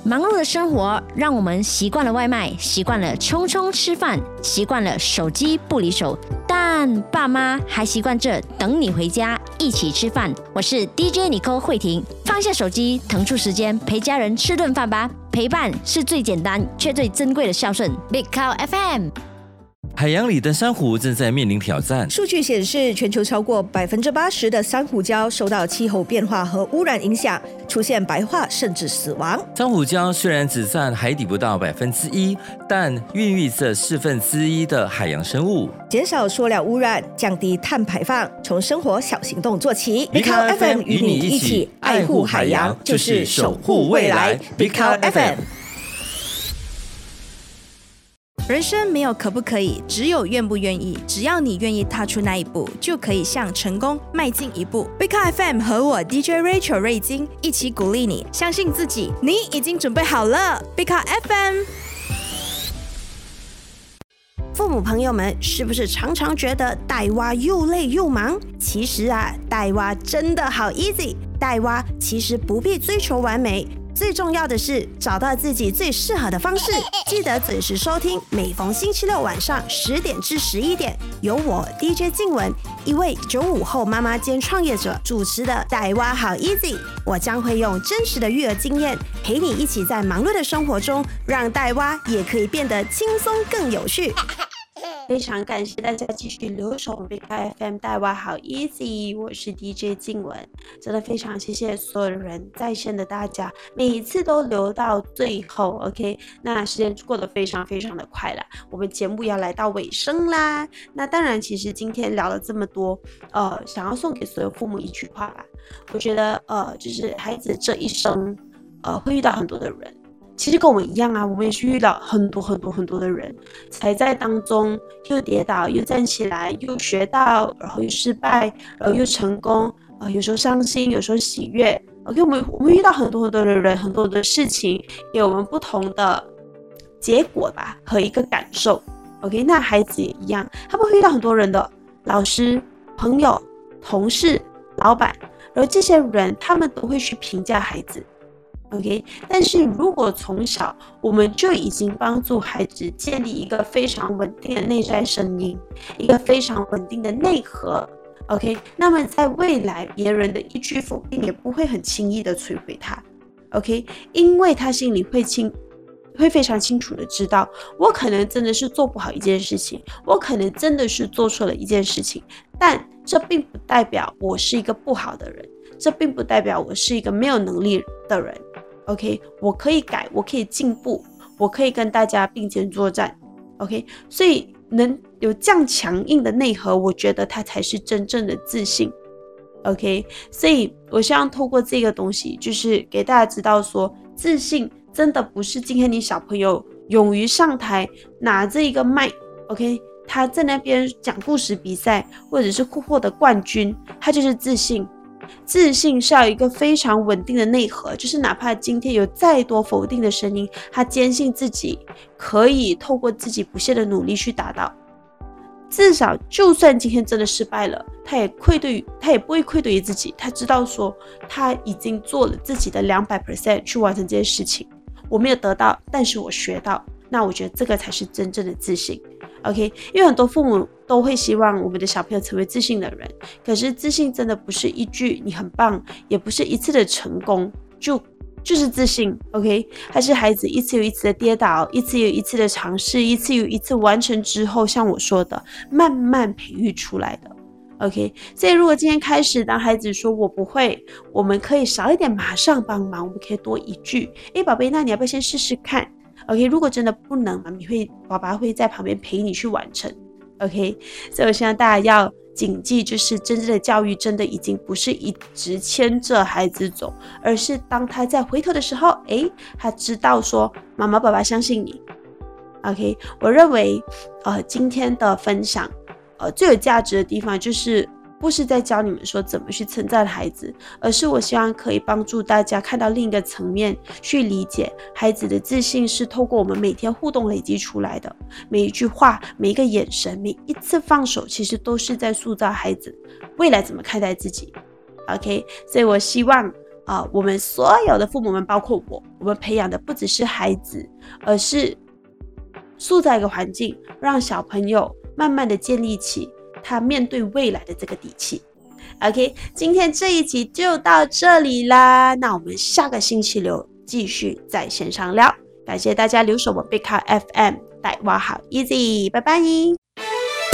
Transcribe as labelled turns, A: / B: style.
A: 忙碌的生活让我们习惯了外卖，习惯了匆匆吃饭，习惯了手机不离手，但爸妈还习惯着等你回家一起吃饭。我是 DJ Nicole 慧婷，放下手机，腾出时间陪家人吃顿饭吧。陪伴是最简单却最珍贵的孝顺。Big Cow FM。
B: 海洋里的珊瑚正在面临挑战。
C: 数据显示，全球超过80%的珊瑚礁受到气候变化和污染影响，出现白化甚至死亡。
B: 珊瑚礁虽然只占海底不到1%，但孕育着1/4的海洋生物。
C: 减少塑料污染，降低碳排放，从生活小行动做起。
B: Big Cow FM 与你一起爱护海洋，就是守护未来。Big Cow FM。
D: 人生没有可不可以，只有愿不愿意。只要你愿意踏出那一步，就可以向成功迈进一步。Big Cow FM 和我 DJ Rachel 瑞金一起鼓励你，相信自己，你已经准备好了。Big Cow FM。父母朋友们，是不是常常觉得带娃又累又忙？其实啊，带娃真的好 easy。带娃其实不必追求完美。最重要的是找到自己最适合的方式，记得准时收听，每逢星期六晚上10点至11点，由我 DJ 静雯，一位95后妈妈兼创业者主持的带娃好 easy。我将会用真实的育儿经验，陪你一起在忙碌的生活中，让带娃也可以变得轻松更有趣。非常感谢大家继续留守 Big Cow FM 带娃好 easy， 我是 DJ 静雯，真的非常谢谢所有的人在线的大家，每一次都留到最后 OK， 那时间过得非常非常的快啦，我们节目要来到尾声啦。那当然其实今天聊了这么多想要送给所有父母一句话吧，我觉得就是孩子这一生会遇到很多的人，其实跟我们一样啊，我们也是遇到很多很多很多的人，才在当中又跌倒又站起来，又学到，然后又失败，然后又成功，有时候伤心，有时候喜悦。OK， 我们遇到很多很多的人，很多的事情，给我们不同的结果吧和一个感受。OK， 那孩子也一样，他们会遇到很多人的老师、朋友、同事、老板，然后这些人他们都会去评价孩子。OK， 但是如果从小我们就已经帮助孩子建立一个非常稳定的内在声音，一个非常稳定的内核 OK， 那么在未来别人的一句否定也不会很轻易的摧毁他 OK， 因为他心里会非常清楚的知道，我可能真的是做不好一件事情，我可能真的是做错了一件事情，但这并不代表我是一个不好的人，这并不代表我是一个没有能力的人。OK， 我可以改，我可以进步，我可以跟大家并肩作战。OK， 所以能有这样强硬的内核，我觉得它才是真正的自信。OK， 所以我希望透过这个东西，就是给大家知道说，自信真的不是今天你小朋友勇于上台拿着一个麦 ，OK， 他在那边讲故事比赛，或者是获得冠军，他就是自信。自信是要有一个非常稳定的内核，就是哪怕今天有再多否定的声音，他坚信自己可以透过自己不懈的努力去达到，至少就算今天真的失败了，他也不会愧对于自己，他知道说他已经做了自己的200% 去完成这件事情，我没有得到，但是我学到，那我觉得这个才是真正的自信。OK， 因为很多父母都会希望我们的小朋友成为自信的人，可是自信真的不是一句你很棒，也不是一次的成功就是自信 OK， 还是孩子一次又一次的跌倒，一次又一次的尝试，一次又一次完成之后，像我说的慢慢培育出来的 OK， 所以如果今天开始当孩子说我不会，我们可以少一点马上帮忙，我们可以多一句宝贝，那你要不要先试试看OK， 如果真的不能，爸爸会在旁边陪你去完成 OK， 所以我希望大家要谨记，就是真正的教育真的已经不是一直牵着孩子走，而是当他在回头的时候他知道说妈妈爸爸相信你 OK， 我认为今天的分享最有价值的地方就是不是在教你们说怎么去称赞孩子，而是我希望可以帮助大家看到另一个层面，去理解孩子的自信是透过我们每天互动累积出来的，每一句话，每一个眼神，每一次放手，其实都是在塑造孩子未来怎么看待自己 OK， 所以我希望我们所有的父母们，包括我们培养的不只是孩子，而是塑造一个环境，让小朋友慢慢的建立起他面对未来的这个底气。OK， 今天这一集就到这里啦，那我们下个星期六继续在线上聊。感谢大家留守我贝卡 FM， 带娃好 easy， 拜拜。